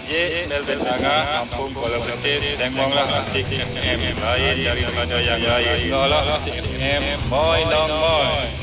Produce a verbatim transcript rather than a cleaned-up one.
Ye Melvin Aga, Kampung Kuala Betis, sembanglah asik F M lain daripada yang lain. Ngalah asik F M, boy long boy.